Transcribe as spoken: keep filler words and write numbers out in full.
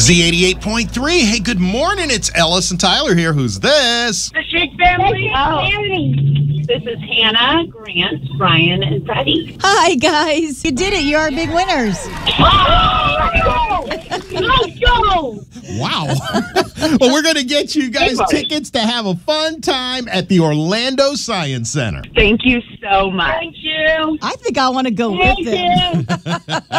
Z eighty-eight point three. Hey, good morning. It's Ellis and Tyler here. Who's this? The Shake family. Oh. This is Hannah, Grant, Brian, and Freddie. Hi, guys. You did it. You're our big winners. Oh, let's go! Let's go! Wow. Well, we're going to get you guys tickets to have a fun time at the Orlando Science Center. Thank you so much. Thank you. I think I want to go Thank with them. you.